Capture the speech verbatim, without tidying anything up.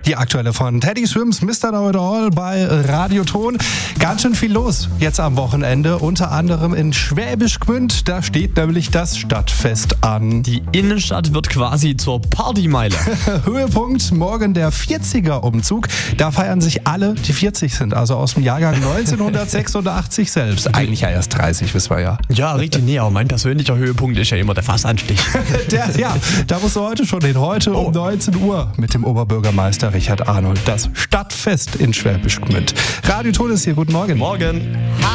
Die aktuelle von Teddy Swims, Mister Know It All bei Radioton. Ganz schön viel los jetzt am Wochenende, unter anderem in Schwäbisch Gmünd. Da steht nämlich das Stadtfest an. Die Innenstadt wird quasi zur Partymeile. Höhepunkt morgen der vierziger-Umzug. Da feiern sich alle, die vierzig sind, also aus dem Jahrgang neunzehnhundertsechsundachtzig selbst. Eigentlich ja erst dreißig, wissen wir ja. Ja, richtig. Nee, aber mein persönlicher Höhepunkt ist ja immer der Fassanstich. der, ja, da musst du heute schon hin. Heute oh. um neunzehn Uhr mit dem Oberbürgermeister Richard Arnold. Das Stadtfest in Schwäbisch Gmünd. Radioton ist hier. Guten Morgen. Morgen.